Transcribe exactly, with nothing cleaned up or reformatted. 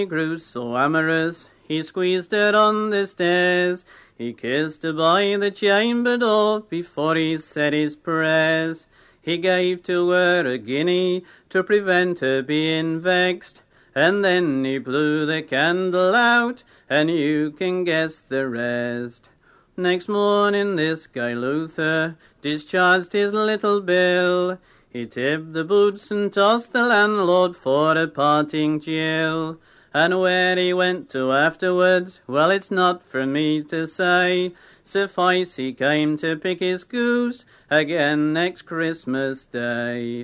He grew so amorous, he squeezed her on the stairs. He kissed her by the chamber door before he said his prayers. He gave to her a guinea to prevent her being vexed, and then he blew the candle out, and you can guess the rest. Next morning this Guy Luther discharged his little bill. He tipped the boots and tossed the landlord for a parting gill. And where he went to afterwards, well, it's not for me to say. Suffice he came to pick his goose again next Christmas Day.